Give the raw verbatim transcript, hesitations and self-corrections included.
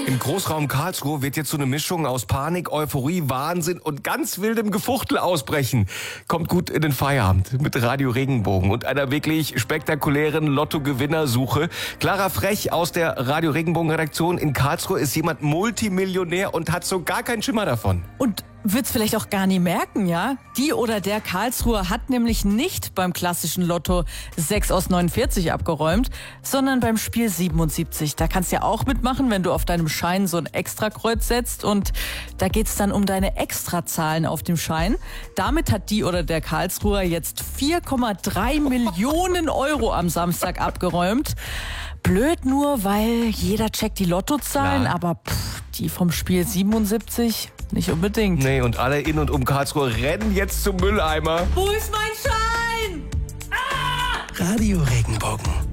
Im Großraum Karlsruhe wird jetzt so eine Mischung aus Panik, Euphorie, Wahnsinn und ganz wildem Gefuchtel ausbrechen. Kommt gut in den Feierabend mit Radio Regenbogen und einer wirklich spektakulären Lotto-Gewinnersuche. Clara Frech aus der Radio Regenbogen-Redaktion in Karlsruhe ist jemand Multimillionär und hat so gar keinen Schimmer davon. Und wird's vielleicht auch gar nie merken, ja? Die oder der Karlsruher hat nämlich nicht beim klassischen Lotto sechs aus neunundvierzig abgeräumt, sondern beim Spiel siebenundsiebzig. Da kannst du ja auch mitmachen, wenn du auf deinem Schein so ein Extrakreuz setzt, und da geht's dann um deine Extrazahlen auf dem Schein. Damit hat die oder der Karlsruher jetzt vier Komma drei Millionen Euro am Samstag abgeräumt. Blöd nur, weil jeder checkt die Lottozahlen, Klar. aber pff, die vom Spiel siebenundsiebzig nicht unbedingt. Nee, und alle in und um Karlsruhe rennen jetzt zum Mülleimer. Wo ist mein Schein? Radio Regenbogen.